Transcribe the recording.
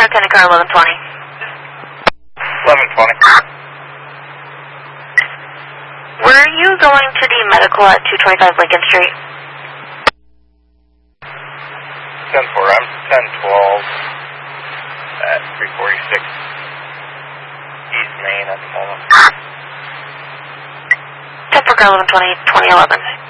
attendant car 1120. 1120. Were you going to the medical at 225 Lincoln Street? 10-4, I'm 10-12 at 346 East Main at the moment. 10 for car 1120, 2011.